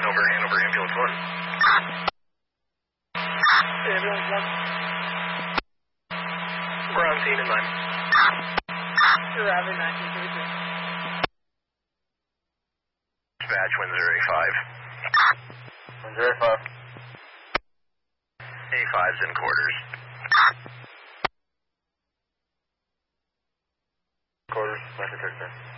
Hanover, ambulance 1. Ambulance 1. We're on scene in line. You're having 1932. Dispatch, Windsor A5. Windsor A5. A5's in quarters. Quarters, 1932.